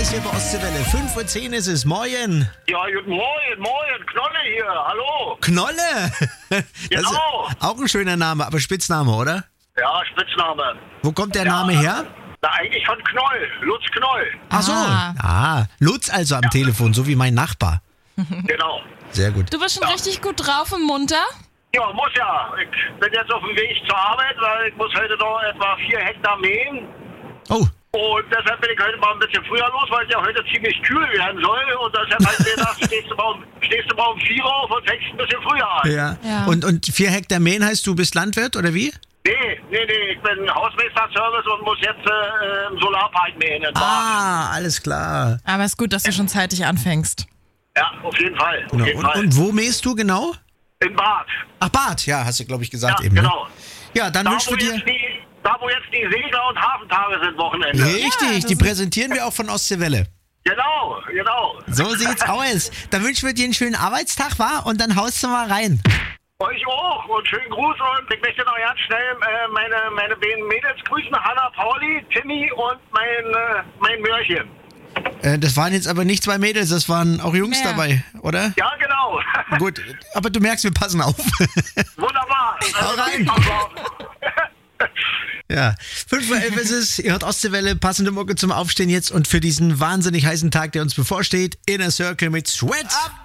ist hier bei Ostseewelle. 5:10 Uhr ist es. Moin. Ja, guten Morgen, Knolle hier, hallo. Knolle. Das Genau. ist auch ein schöner Name, aber Spitzname, oder? Ja, Spitzname. Wo kommt der Name her? Na, eigentlich von Knoll, Lutz Knoll. Ach so. Lutz also am Telefon, so wie mein Nachbar. Genau. Sehr gut. Du bist schon richtig gut drauf und munter? Ja, muss ja. Ich bin jetzt auf dem Weg zur Arbeit, weil ich muss heute noch etwa 4 Hektar mähen. Oh, Und deshalb bin ich heute mal ein bisschen früher los, weil es ja heute ziemlich kühl werden soll. Und deshalb habe ich mir gedacht, stehst du mal um 4 auf und fängst ein bisschen früher an. ja. Und 4 Hektar mähen heißt, du bist Landwirt, oder wie? Nee, ich bin Hausmeisterservice und muss jetzt im Solarpark mähen in Baden. Ah, alles klar. Aber ist gut, dass du schon zeitig anfängst. Ja, auf jeden Fall. Auf Genau. jeden Fall. Und wo mähst du genau? In Bad. Ach, Bad, ja, hast du, glaube ich, gesagt Ja, eben. genau. Ne? Ja, dann Da wünschen wir dir... wo jetzt die Segler- und Hafentage sind, Wochenende. Richtig, die präsentieren wir auch von Ostseewelle. Genau. So sieht's aus. Dann wünschen wir dir einen schönen Arbeitstag, wa? Und dann haust du mal rein. Euch auch und schönen Gruß und ich möchte noch ganz schnell meine beiden Mädels grüßen, Hanna, Pauli, Timmy und mein Mörchen. Das waren jetzt aber nicht 2 Mädels, das waren auch Jungs Mehr. dabei, oder? Ja, genau. Gut, aber du merkst, wir passen auf. Wunderbar. Hau rein. Ja, 5:11 ist es. Ihr hört Ostseewelle, passende Mucke zum Aufstehen jetzt und für diesen wahnsinnig heißen Tag, der uns bevorsteht, Inner Circle mit Sweat.